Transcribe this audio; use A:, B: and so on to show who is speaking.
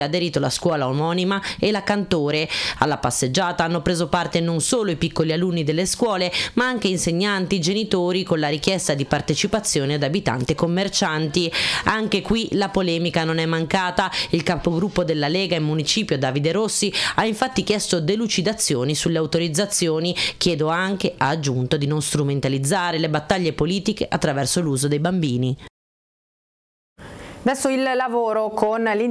A: aderito la scuola omonima e la Cantore. Alla passeggiata hanno preso parte non solo i piccoli alunni delle scuole, ma anche insegnanti, genitori, con la richiesta di partecipazione ad abitanti e commercianti. Anche qui la polemica non è mancata. Il capogruppo della Lega in municipio, Davide Rossi, ha infatti chiesto delucidazioni sulle autorizzazioni. Chiedo anche, ha aggiunto, di non strumentalizzare le battaglie politiche attraverso l'uso dei bambini.
B: Adesso il lavoro con